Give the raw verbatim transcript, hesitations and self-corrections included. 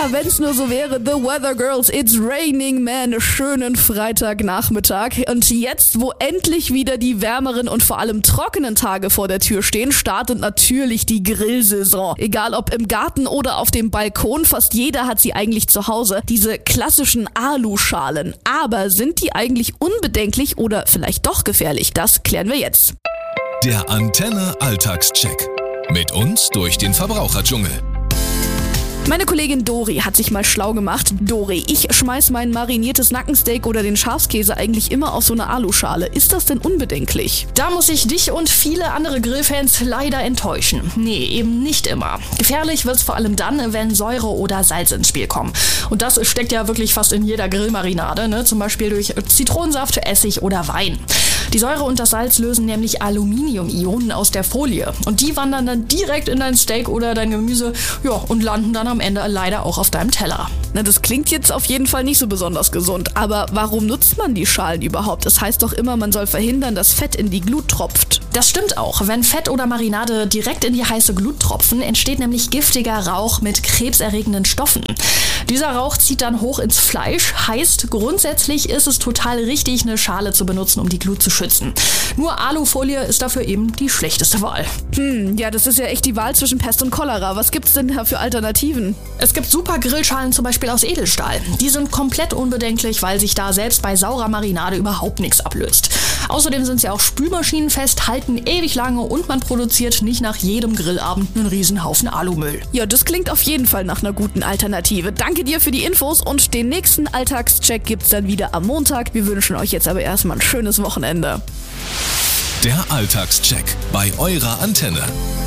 wenn's nur so wäre. The Weather Girls, it's raining, man. Schönen Freitagnachmittag. Und jetzt, wo endlich wieder die wärmeren und vor allem trockenen Tage vor der Tür stehen, startet natürlich die Grillsaison. Egal ob im Garten oder auf dem Balkon, fast jeder hat sie eigentlich zu Hause. Diese klassischen Aluschalen. Aber sind die eigentlich unbedenklich oder vielleicht doch gefährlich? Das klären wir jetzt. Der Antenne Alltagscheck. Mit uns durch den Verbraucherdschungel. Meine Kollegin Dori hat sich mal schlau gemacht. Dori, ich schmeiß mein mariniertes Nackensteak oder den Schafskäse eigentlich immer auf so eine Aluschale. Ist das denn unbedenklich? Da muss ich dich und viele andere Grillfans leider enttäuschen. Nee, eben nicht immer. Gefährlich wird's vor allem dann, wenn Säure oder Salz ins Spiel kommen. Und das steckt ja wirklich fast in jeder Grillmarinade, ne? Zum Beispiel durch Zitronensaft, Essig oder Wein. Die Säure und das Salz lösen nämlich Aluminium-Ionen aus der Folie. Und die wandern dann direkt in dein Steak oder dein Gemüse, ja, und landen dann am Ende leider auch auf deinem Teller. Na, das klingt jetzt auf jeden Fall nicht so besonders gesund. Aber warum nutzt man die Schalen überhaupt? Das heißt doch immer, man soll verhindern, dass Fett in die Glut tropft. Das stimmt auch. Wenn Fett oder Marinade direkt in die heiße Glut tropfen, entsteht nämlich giftiger Rauch mit krebserregenden Stoffen. Dieser Rauch zieht dann hoch ins Fleisch. Heißt, grundsätzlich ist es total richtig, eine Schale zu benutzen, um die Glut zu schützen. Nur Alufolie ist dafür eben die schlechteste Wahl. Hm, ja, das ist ja echt die Wahl zwischen Pest und Cholera. Was gibt's denn da für Alternativen? Es gibt super Grillschalen zum Beispiel aus Edelstahl. Die sind komplett unbedenklich, weil sich da selbst bei saurer Marinade überhaupt nichts ablöst. Außerdem sind sie auch spülmaschinenfest, halten ewig lange und man produziert nicht nach jedem Grillabend einen Riesenhaufen Alumüll. Ja, das klingt auf jeden Fall nach einer guten Alternative. Danke dir für die Infos und den nächsten Alltagscheck gibt's dann wieder am Montag. Wir wünschen euch jetzt aber erstmal ein schönes Wochenende. Der Alltagscheck bei eurer Antenne.